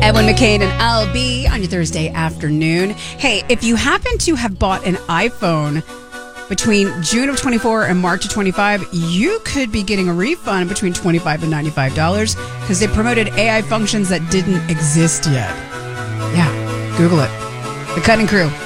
Edwin McCain and LB on your Thursday afternoon. Hey, if you happen to have bought an iPhone between June of 24 and March of 25, you could be getting a refund between $25 and $95 because they promoted AI functions that didn't exist yet. Yeah, Google it. The Cutting Crew.